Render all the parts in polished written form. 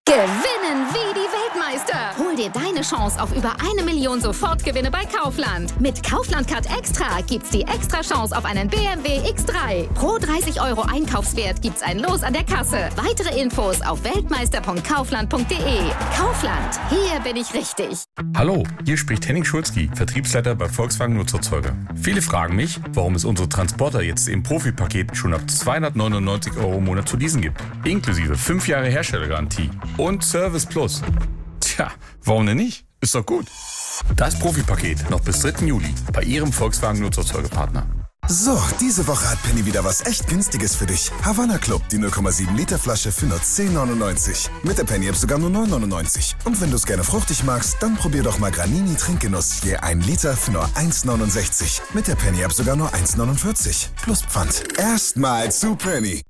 Gewinnen wie die Weltmeister. Hol dir deine Chance auf über 1 Million Sofortgewinne bei Kaufland. Mit Kaufland Card Extra gibt's die extra Chance auf einen BMW X3. Pro 30 € Einkaufswert gibt's ein Los an der Kasse. Weitere Infos auf weltmeister.kaufland.de. Kaufland, hier bin ich richtig. Hallo, hier spricht Henning Schulzki, Vertriebsleiter bei Volkswagen Nutzerzeuger. Viele fragen mich, warum es unsere Transporter jetzt im Profipaket schon ab 299 € im Monat zu leasen gibt. Inklusive 5 Jahre Herstellergarantie und Service Plus. Tja, warum denn nicht? Ist doch gut. Das Profipaket noch bis 3. Juli bei Ihrem Volkswagen Nutzerzeugerpartner. So, diese Woche hat Penny wieder was echt Günstiges für dich. Havanna Club, die 0,7 Liter Flasche für nur 10,99. Mit der Penny-App sogar nur 9,99. Und wenn du es gerne fruchtig magst, dann probier doch mal Granini Trinkgenuss. Je 1 Liter für nur 1,69. Mit der Penny-App sogar nur 1,49. Plus Pfand. Erstmal zu Penny.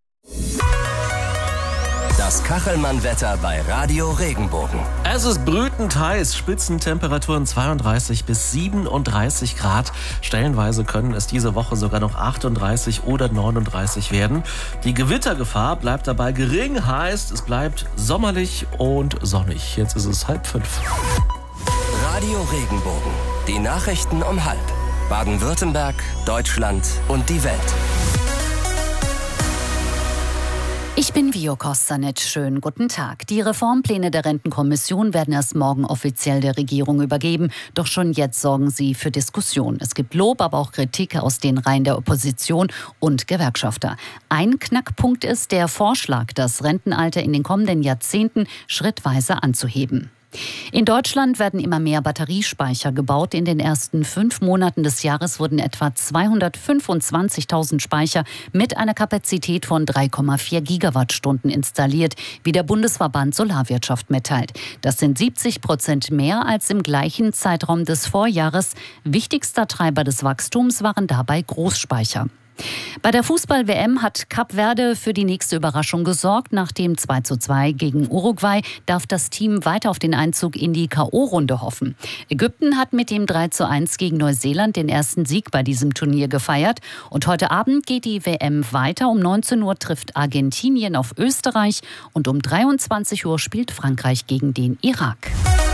Das Kachelmann-Wetter bei Radio Regenbogen. Es ist brütend heiß, Spitzentemperaturen 32 bis 37 Grad. Stellenweise können es diese Woche sogar noch 38 oder 39 werden. Die Gewittergefahr bleibt dabei gering, heißt es bleibt sommerlich und sonnig. Jetzt ist es 4:30. Radio Regenbogen. Die Nachrichten um 4:30. Baden-Württemberg, Deutschland und die Welt. Ich bin Vio Kostanic. Schönen guten Tag. Die Reformpläne der Rentenkommission werden erst morgen offiziell der Regierung übergeben. Doch schon jetzt sorgen sie für Diskussion. Es gibt Lob, aber auch Kritik aus den Reihen der Opposition und Gewerkschafter. Ein Knackpunkt ist der Vorschlag, das Rentenalter in den kommenden Jahrzehnten schrittweise anzuheben. In Deutschland werden immer mehr Batteriespeicher gebaut. In den ersten 5 Monaten des Jahres wurden etwa 225.000 Speicher mit einer Kapazität von 3,4 Gigawattstunden installiert, wie der Bundesverband Solarwirtschaft mitteilt. Das sind 70% mehr als im gleichen Zeitraum des Vorjahres. Wichtigster Treiber des Wachstums waren dabei Großspeicher. Bei der Fußball-WM hat Kap Verde für die nächste Überraschung gesorgt. Nach dem 2:2 gegen Uruguay darf das Team weiter auf den Einzug in die K.O.-Runde hoffen. Ägypten hat mit dem 3:1 gegen Neuseeland den ersten Sieg bei diesem Turnier gefeiert. Und heute Abend geht die WM weiter. Um 19 Uhr trifft Argentinien auf Österreich und um 23 Uhr spielt Frankreich gegen den Irak.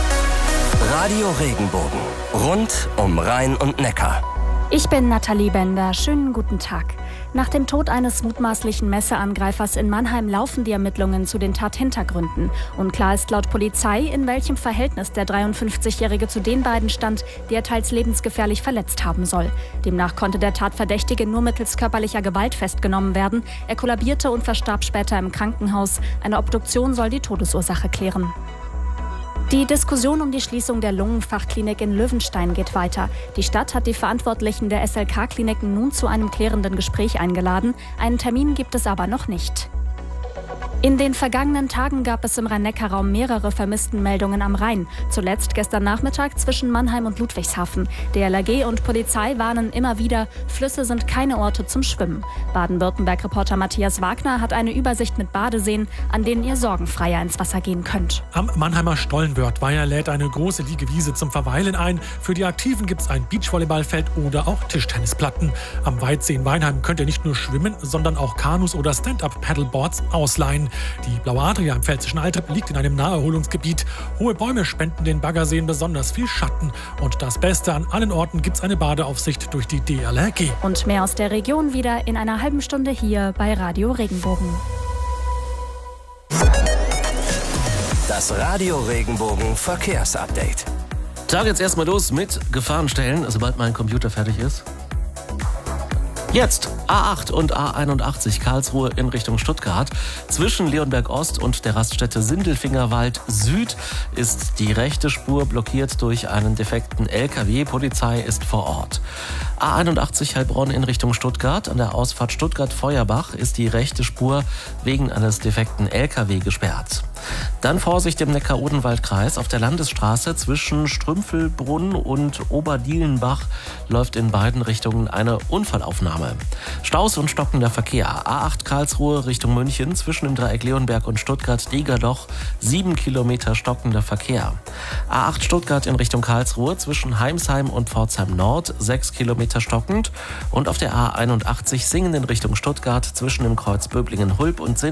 Radio Regenbogen. Rund um Rhein und Neckar. Ich bin Nathalie Bender. Schönen guten Tag. Nach dem Tod eines mutmaßlichen Messerangreifers in Mannheim laufen die Ermittlungen zu den Tathintergründen. Unklar ist laut Polizei, in welchem Verhältnis der 53-Jährige zu den beiden stand, die er teils lebensgefährlich verletzt haben soll. Demnach konnte der Tatverdächtige nur mittels körperlicher Gewalt festgenommen werden. Er kollabierte und verstarb später im Krankenhaus. Eine Obduktion soll die Todesursache klären. Die Diskussion um die Schließung der Lungenfachklinik in Löwenstein geht weiter. Die Stadt hat die Verantwortlichen der SLK-Kliniken nun zu einem klärenden Gespräch eingeladen. Einen Termin gibt es aber noch nicht. In den vergangenen Tagen gab es im Rhein-Neckar-Raum mehrere Vermisstenmeldungen am Rhein. Zuletzt gestern Nachmittag zwischen Mannheim und Ludwigshafen. DLRG und Polizei warnen immer wieder, Flüsse sind keine Orte zum Schwimmen. Baden-Württemberg-Reporter Matthias Wagner hat eine Übersicht mit Badeseen, an denen ihr sorgenfreier ins Wasser gehen könnt. Am Mannheimer Stollenwörthweiher lädt eine große Liegewiese zum Verweilen ein. Für die Aktiven gibt es ein Beachvolleyballfeld oder auch Tischtennisplatten. Am Weitsee in Weinheim könnt ihr nicht nur schwimmen, sondern auch Kanus oder Stand-Up-Paddleboards ausleihen. Die Blaue Adria im pfälzischen Altrip liegt in einem Naherholungsgebiet. Hohe Bäume spenden den Baggerseen besonders viel Schatten. Und das Beste, an allen Orten gibt es eine Badeaufsicht durch die DLRG. Und mehr aus der Region wieder in einer halben Stunde hier bei Radio Regenbogen. Das Radio Regenbogen Verkehrsupdate. Tag jetzt erstmal los mit Gefahrenstellen, sobald mein Computer fertig ist. Jetzt A8 und A81 Karlsruhe in Richtung Stuttgart. Zwischen Leonberg Ost und der Raststätte Sindelfingerwald Süd ist die rechte Spur blockiert durch einen defekten LKW. Polizei ist vor Ort. A81 Heilbronn in Richtung Stuttgart. An der Ausfahrt Stuttgart-Feuerbach ist die rechte Spur wegen eines defekten LKW gesperrt. Dann Vorsicht im Neckar-Odenwald-Kreis. Auf der Landesstraße zwischen Strümpfelbrunn und Oberdielenbach läuft in beiden Richtungen eine Unfallaufnahme. Staus und stockender Verkehr. A8 Karlsruhe Richtung München zwischen dem Dreieck Leonberg und Stuttgart-Degerloch 7 Kilometer stockender Verkehr. A8 Stuttgart in Richtung Karlsruhe zwischen Heimsheim und Pforzheim Nord 6 Kilometer stockend. Und auf der A81 Singen in Richtung Stuttgart zwischen dem Kreuz Böblingen-Hulb und